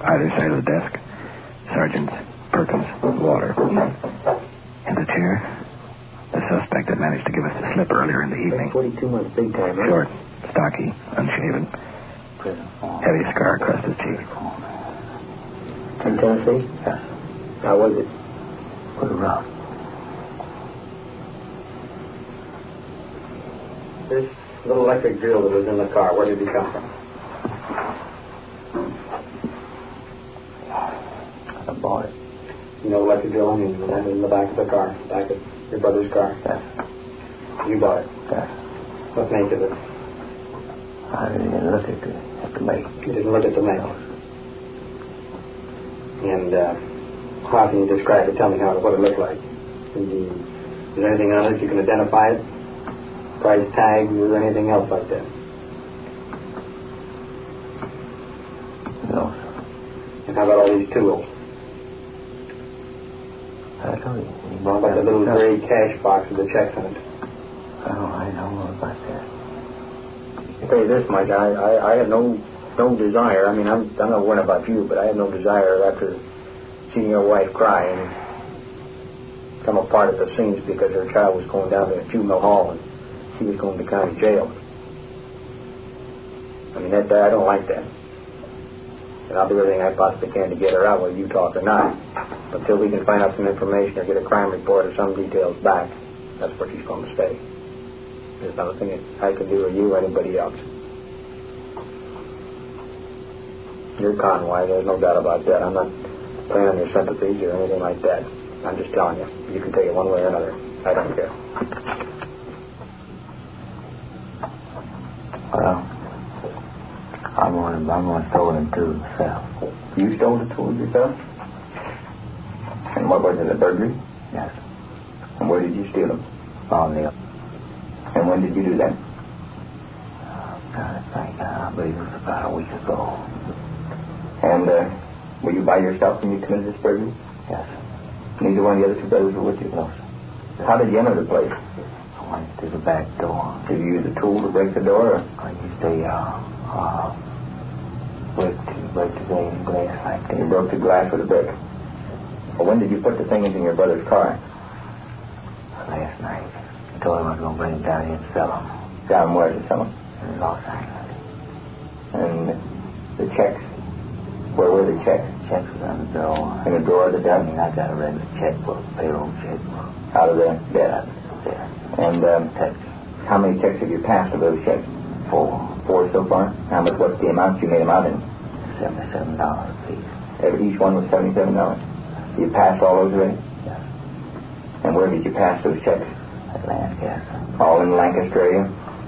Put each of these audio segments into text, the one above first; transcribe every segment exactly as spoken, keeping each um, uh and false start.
either side of the desk. Sergeants Perkins, Water. In the chair, the suspect that managed to give us the slip earlier in the evening. forty-two months big time, right? Short, stocky, unshaven. Heavy scar across his cheek. In Tennessee? Yes. How was it? Pretty rough. This little electric drill that was in the car, where did it come from? I bought it. You know, electric drill, I mean, that in the back of the car, back of your brother's car. Yes. You bought it? Yes. What make of it? I didn't look at the, at the make. You didn't look at the make? And uh, how can you describe it? Tell me how what it looked like. And you, is there anything on it you can identify it? Price tag or anything else like that? No. And how about all these tools? I told you. What about the little gray cash box with the checks in it? Oh, I don't know about that. I'll tell you this, Mike. I, I, I have no no desire. I mean, I'm, I'm not worrying about you, but I have no desire after seeing your wife cry and become a part of the scenes because her child was going down to a juvenile hall and she was going to county jail. I mean, that, I don't like that. And I'll do everything I possibly can to get her out, whether you talk or not. Until we can find out some information or get a crime report or some details back, that's where she's going to stay. There's nothing I can do or you or anybody else. You're Conway, there's no doubt about that. I'm not playing on your sympathies or anything like that. I'm just telling you. You can take it one way or another. I don't care. Well, I'm going to I'm going to throw them tools myself. You stole the tools yourself? And what was it, a burglary? Yes. And where did you steal them? On the... And when did you do that? I'm trying to think. I believe it was about a week ago. And uh, were you by yourself when you committed this burglary? Yes. Neither one of the other two brothers were with you? No, sir. How did you enter the place? I went through the back door. Did you use a tool to break the door? Or? I used a, uh, uh, brick to break the glass like that. You broke the glass with a brick. Well, when did you put the thing into your brother's car? Last night. I told him I was going to bring them down here and sell them. Down where to sell them? In Los Angeles. And the checks? Where were the checks? Checks was on the door. In the drawer of the I desk? mean, I got a regular checkbook, payroll checkbook. Out of the desk? There. And um, Texas. how many checks have you passed of those checks? Four. Four so far? How much? What's the amount you made them out in? Seventy-seven dollars a piece. Every, each one was seventy-seven dollars. You passed all those already? Yes. And where did you pass those checks? At Lancaster. All in Lancaster area?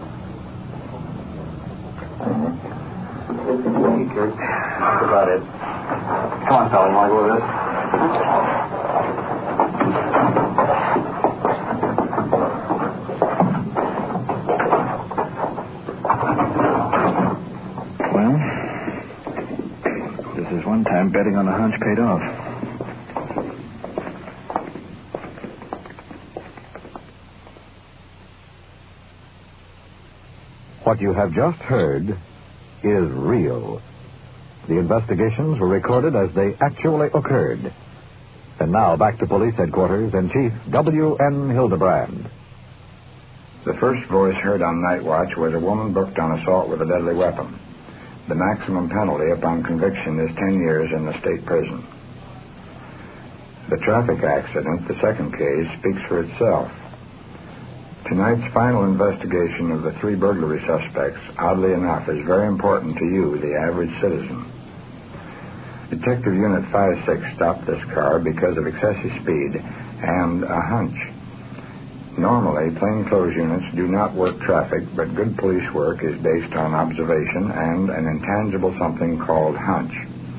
Mm-hmm. That's about it. Come on, fella. You want to go with us? Well, this is one time betting on a hunch paid off. What you have just heard is real. The investigations were recorded as they actually occurred. And now back to police headquarters and Chief W N Hildebrand. The first voice heard on night watch was a woman booked on assault with a deadly weapon. The maximum penalty upon conviction is ten years in the state prison. The traffic accident, the second case, speaks for itself. Tonight's final investigation of the three burglary suspects, oddly enough, is very important to you, the average citizen. Detective Unit five six stopped this car because of excessive speed and a hunch. Normally, plainclothes units do not work traffic, but good police work is based on observation and an intangible something called hunch.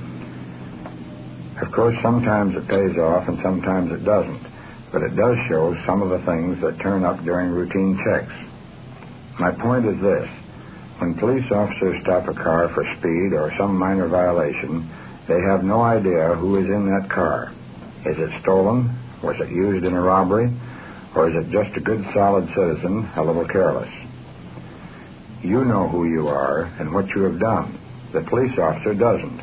Of course, sometimes it pays off and sometimes it doesn't, but it does show some of the things that turn up during routine checks. My point is this. When police officers stop a car for speed or some minor violation, they have no idea who is in that car. Is it stolen? Was it used in a robbery? Or is it just a good, solid citizen, a little careless? You know who you are and what you have done. The police officer doesn't.